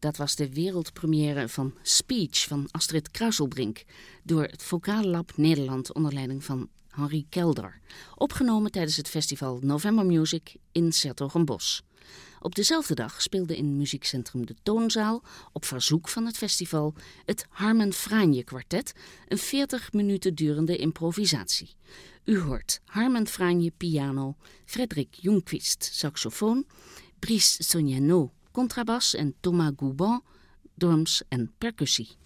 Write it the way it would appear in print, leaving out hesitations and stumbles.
Dat was de wereldpremière van Speech van Astrid Kruiselbrink door het Vocale Lab Nederland onder leiding van Henri Kelder. Opgenomen tijdens het festival November Music in 's-Hertogenbosch. Op dezelfde dag speelde in muziekcentrum De Toonzaal op verzoek van het festival het Harmen Franje kwartet, een 40 minuten durende improvisatie. U hoort Harmen Franje piano, Frederik Jungquist saxofoon, Brice Soniano contrabas en Thomas Gouban drums en percussie.